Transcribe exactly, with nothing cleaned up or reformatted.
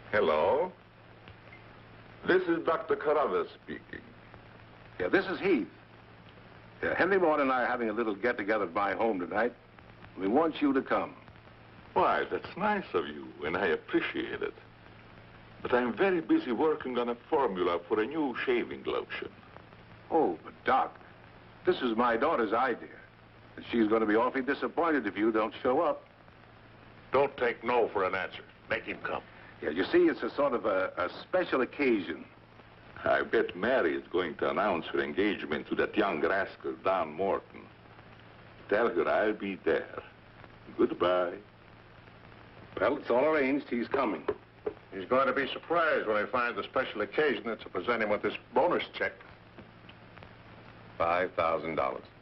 Hello. This is Doctor Carruthers speaking. Yeah, this is Heath. Yeah, Henry Moore and I are having a little get-together at my home tonight. We want you to come. Why, that's nice of you, and I appreciate it. But I'm very busy working on a formula for a new shaving lotion. Oh, but Doc, this is my daughter's idea. And she's going to be awfully disappointed if you don't show up. Don't take no for an answer. Make him come. Yeah, you see, it's a sort of a, a special occasion. I bet Mary is going to announce her engagement to that young rascal, Don Morton. Tell her I'll be there. Goodbye. Well, it's all arranged. He's coming. He's going to be surprised when he finds the special occasion that's to present him with this bonus check. five thousand dollars.